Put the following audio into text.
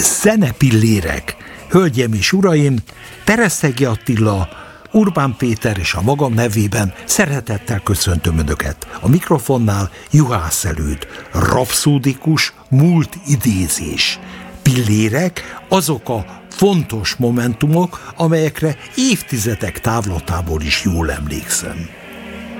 Zenepillérek. Hölgyeim és uraim, Pereszegi Attila, Urbán Péter és a magam nevében szeretettel köszöntöm Önöket. A mikrofonnál Juhász Előd, rapszódikus múlt idézés. Pillérek azok a fontos momentumok, amelyekre évtizedek távlatából is jól emlékszem.